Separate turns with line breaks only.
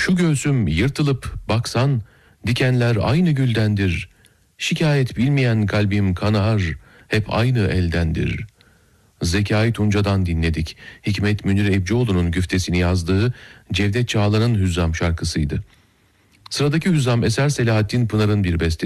Şu göğsüm yırtılıp baksan, dikenler aynı güldendir. Şikayet bilmeyen kalbim kanar, hep aynı eldendir. Zekai Tunca'dan dinledik. Hikmet Münir Ebcioğlu'nun güftesini yazdığı Cevdet Çağlar'ın Hüzzam şarkısıydı. Sıradaki Hüzzam eser Selahattin Pınar'ın bir bestesi.